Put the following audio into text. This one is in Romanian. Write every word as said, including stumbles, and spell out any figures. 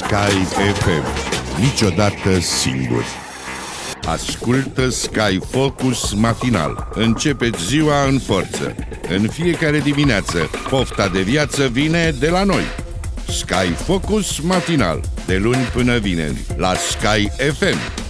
Sky F M. Niciodată singur. Ascultă Sky Focus matinal. Începeți ziua în forță. În fiecare dimineață, pofta de viață vine de la noi. Sky Focus matinal. De luni până vineri, la Sky F M.